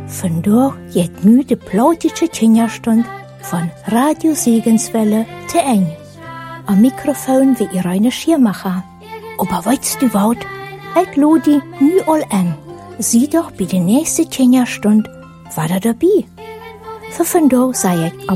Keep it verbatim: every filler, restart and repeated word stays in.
Vandaag geht nu de plautische Kinderstund von Radio Segenswelle te eng. Am Mikrofon wie Irene Schiermacher. Aber weißt du was? Ich lade nu all an. Sieh doch bei der nächsten Kinderstund war da dabei. Für Vandaag sei ich